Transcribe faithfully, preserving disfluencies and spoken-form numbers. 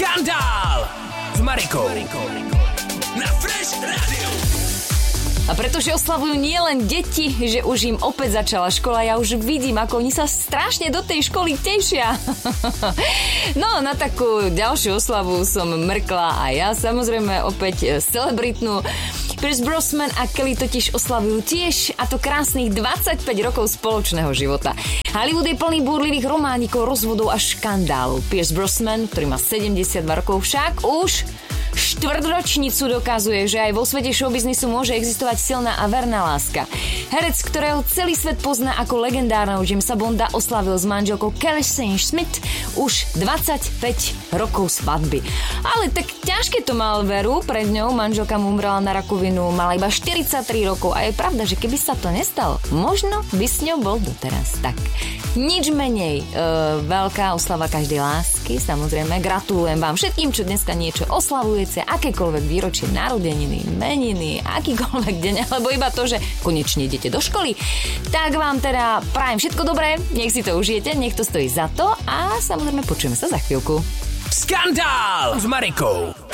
Skandál s Marikou na Fresh Radio. A pretože oslavujú nielen deti, že už im opäť začala škola, ja už vidím, ako oni sa strašne do tej školy tešia. No, na takú ďalšiu oslavu som mrkla a ja, samozrejme opäť celebritnú. Pierce Brosnan a Kelly totiž oslavujú tiež, a to krásnych dvadsaťpäť rokov spoločného života. Hollywood je plný búrlivých románikov, rozvodov a škandálov. Pierce Brosnan, ktorý má sedemdesiatdva rokov, však už štvrťročnicu dokazuje, že aj vo svete showbiznisu môže existovať silná a verná láska. Herec, ktorého celý svet pozná ako legendárneho Jamesa Bonda, oslavil s manželkou Kelly Smith už dvadsaťpäť rokov svadby. Ale tak ťažké to mal veru, pred ňou manželka mu umrela na rakovinu, mala iba štyridsaťtri rokov a je pravda, že keby sa to nestalo, možno by s ňou bol doteraz. Tak, nič menej e, veľká oslava každej lásky, samozrejme, gratulujem vám všetkým, čo dneska niečo oslavujete, akékoľvek výročie, narodeniny, meniny, akýkoľvek deň, alebo iba to, že konečne idete do školy. Tak vám teda prajem všetko dobré, nech si to užijete, nech to stojí za to a samozrejme počujeme sa za chvíľku. Skandál s Marikou.